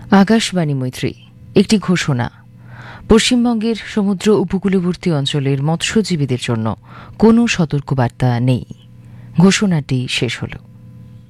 আকাশবাণী মৈত্রী। একটি ঘোষণা। পশ্চিমবঙ্গের সমুদ্র উপকূলবর্তী অঞ্চলের মৎস্যজীবীদের জন্য কোনো সতর্কবার্তা নেই। ঘোষণাটি শেষ হল।